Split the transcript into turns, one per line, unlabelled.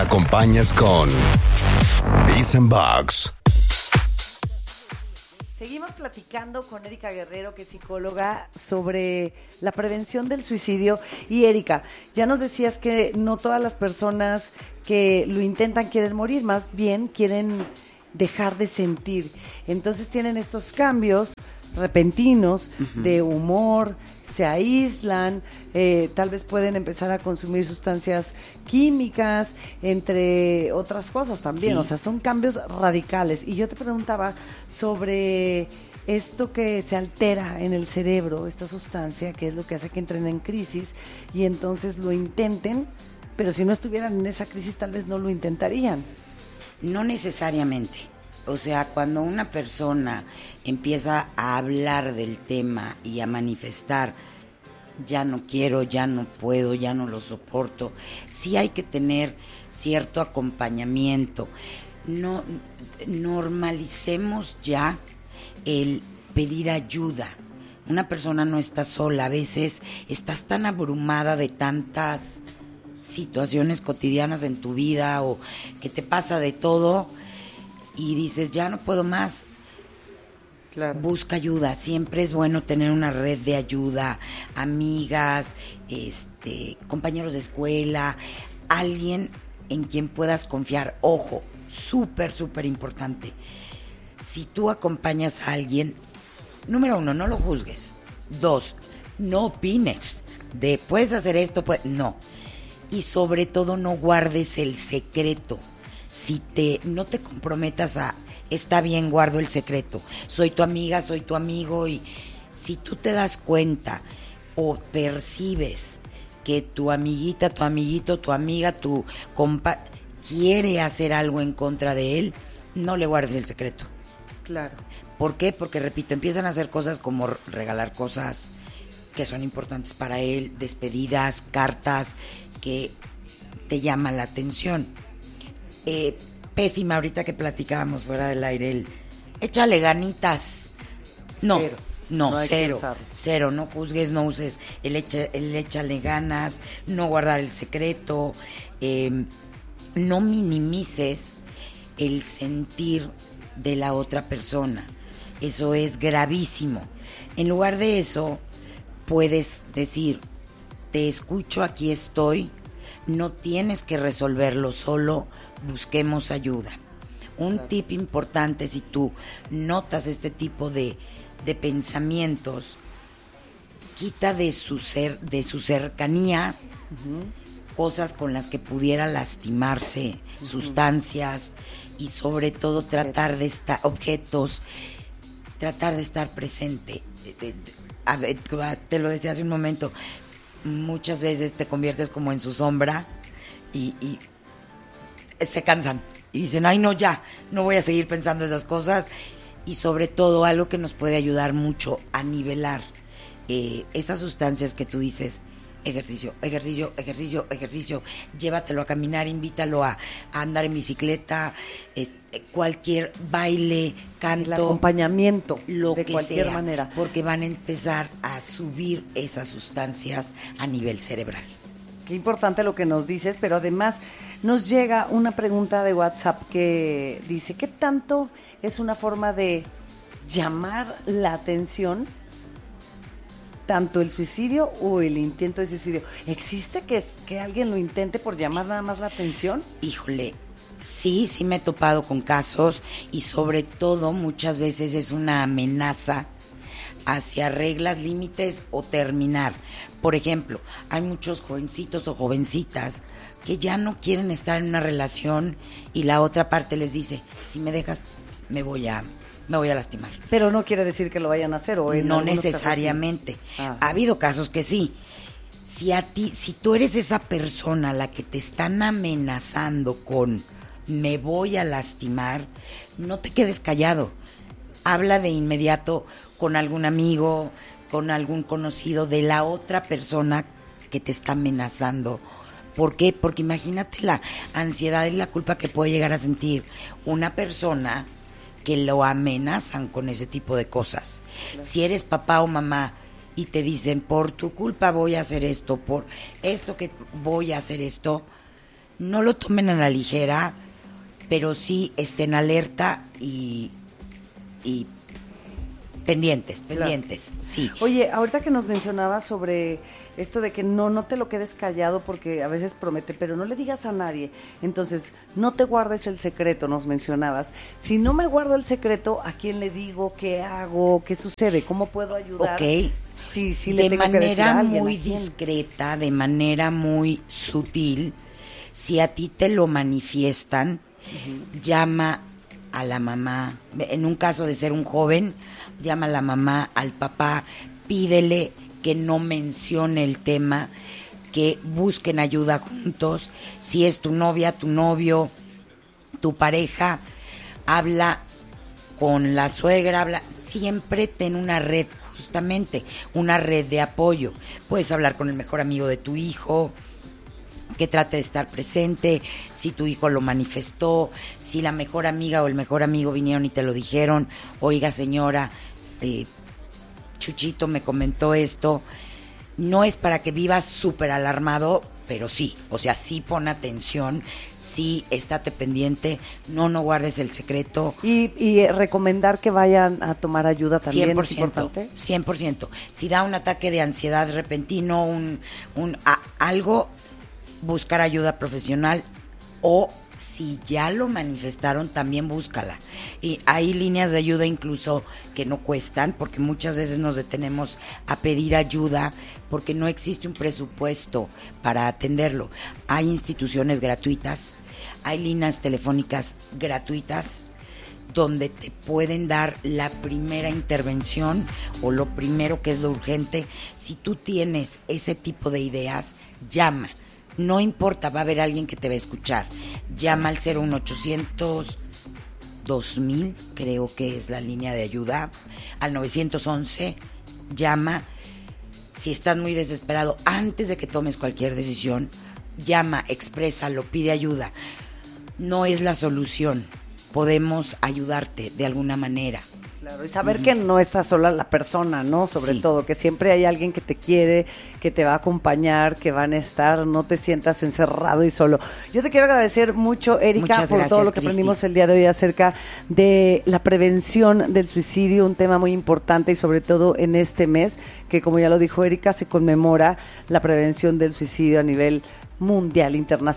acompañas con Biz and Bugs.
Seguimos platicando con Erika Guerrero, que es psicóloga, sobre la prevención del suicidio. Y Erika, ya nos decías que no todas las personas que lo intentan quieren morir, más bien quieren dejar de sentir. Entonces tienen estos cambios repentinos de humor, se aíslan, tal vez pueden empezar a consumir sustancias químicas, entre otras cosas también. Sí. O sea, son cambios radicales. Y yo te preguntaba sobre esto que se altera en el cerebro, esta sustancia, que es lo que hace que entren en crisis y entonces lo intenten, pero si no estuvieran en esa crisis tal vez no lo intentarían.
No necesariamente. O sea, cuando una persona empieza a hablar del tema y a manifestar, ya no quiero, ya no puedo, ya no lo soporto, sí hay que tener cierto acompañamiento. No normalicemos ya el pedir ayuda. Una persona no está sola, a veces estás tan abrumada de tantas situaciones cotidianas en tu vida o que te pasa de todo y dices, ya no puedo más. Claro. Busca ayuda, siempre es bueno tener una red de ayuda, amigas, compañeros de escuela, alguien en quien puedas confiar. Ojo, súper importante. Si tú acompañas a alguien, número 1, no lo juzgues. 2, no opines de puedes hacer esto, no. Y sobre todo no guardes el secreto. No te comprometas a está bien, guardo el secreto, soy tu amiga, soy tu amigo, y si tú te das cuenta o percibes que tu amiguita, tu amiguito, tu amiga, tu compa quiere hacer algo en contra de él, no le guardes el secreto.
Claro.
¿Por qué? Porque, repito, empiezan a hacer cosas como regalar cosas que son importantes para él, despedidas, cartas que te llaman la atención. Pésima, ahorita que platicábamos fuera del aire, échale ganitas. No, cero. No, cero, no juzgues, no uses el échale ganas, no guardar el secreto, no minimices el sentir de la otra persona. Eso es gravísimo. En lugar de eso, puedes decir, te escucho, aquí estoy, no tienes que resolverlo solo, busquemos ayuda. Un tip importante, si tú notas este tipo de pensamientos, quita de su cercanía cosas con las que pudiera lastimarse, sustancias, y sobre todo tratar de estar presente. Te lo decía hace un momento, muchas veces te conviertes como en su sombra y se cansan y dicen, ay no, ya, no voy a seguir pensando esas cosas. Y sobre todo algo que nos puede ayudar mucho a nivelar esas sustancias que tú dices, ejercicio, llévatelo a caminar, invítalo a andar en bicicleta, cualquier baile, canto,
el acompañamiento,
lo
de
que
cualquier
sea,
manera,
porque van a empezar a subir esas sustancias a nivel cerebral.
Qué importante lo que nos dices, pero además nos llega una pregunta de WhatsApp que dice, ¿qué tanto es una forma de llamar la atención, tanto el suicidio o el intento de suicidio? ¿Existe que alguien lo intente por llamar nada más la atención?
Híjole, sí me he topado con casos, y sobre todo muchas veces es una amenaza hacia reglas, límites o terminar. Por ejemplo, hay muchos jovencitos o jovencitas que ya no quieren estar en una relación y la otra parte les dice, si me dejas me voy a lastimar.
Pero no quiere decir que lo vayan a hacer, o en
no necesariamente. Ha habido casos que sí. Si tú eres esa persona a la que te están amenazando con me voy a lastimar, no te quedes callado. Habla de inmediato con algún amigo, con algún conocido de la otra persona que te está amenazando. ¿Por qué? Porque imagínate la ansiedad y la culpa que puede llegar a sentir una persona que lo amenazan con ese tipo de cosas. Claro. Si eres papá o mamá y te dicen, por tu culpa voy a hacer esto, por esto que voy a hacer esto, no lo tomen a la ligera, pero sí estén alerta y pendientes,
Claro.
sí.
Oye, ahorita que nos mencionabas sobre esto de que no te lo quedes callado porque a veces promete, pero no le digas a nadie. Entonces, no te guardes el secreto, nos mencionabas. Si no me guardo el secreto, ¿a quién le digo? ¿Qué hago? ¿Qué sucede? ¿Cómo puedo ayudar?
Ok.
Sí, le
De
tengo que decir a
manera
alguien,
muy
¿a quién?
discreta, de manera muy sutil, si a ti te lo manifiestan, llama a la mamá. En un caso de ser un joven, llama a la mamá, al papá, pídele que no mencione el tema, que busquen ayuda juntos. Si es tu novia, tu novio, tu pareja, habla con la suegra, siempre ten una red, justamente, una red de apoyo. Puedes hablar con el mejor amigo de tu hijo, que trate de estar presente, si tu hijo lo manifestó, si la mejor amiga o el mejor amigo vinieron y te lo dijeron, oiga señora, Chuchito me comentó esto. No es para que vivas súper alarmado, pero sí, o sea, sí pon atención, sí estate pendiente, no guardes el secreto.
Y recomendar que vayan a tomar ayuda también
100%,
es importante.
100%. Si da un ataque de ansiedad repentino, algo, buscar ayuda profesional, o si ya lo manifestaron, también búscala. Y hay líneas de ayuda incluso que no cuestan, porque muchas veces nos detenemos a pedir ayuda porque no existe un presupuesto para atenderlo. Hay instituciones gratuitas, hay líneas telefónicas gratuitas donde te pueden dar la primera intervención o lo primero que es lo urgente. Si tú tienes ese tipo de ideas, llama. No importa, va a haber alguien que te va a escuchar. Llama al 01800 2000, creo que es la línea de ayuda, al 911, llama. Si estás muy desesperado, antes de que tomes cualquier decisión, llama, exprésalo, pide ayuda. No es la solución, podemos ayudarte de alguna manera.
Claro, y saber que no está sola la persona, ¿no? Sobre
Sí.
todo, que siempre hay alguien que te quiere, que te va a acompañar, que van a estar, no te sientas encerrado y solo. Yo te quiero agradecer mucho, Erika,
Muchas
por
gracias,
todo lo que
Cristi.
aprendimos el día de hoy acerca de la prevención del suicidio, un tema muy importante y sobre todo en este mes, que como ya lo dijo Erika, se conmemora la prevención del suicidio a nivel mundial, internacional.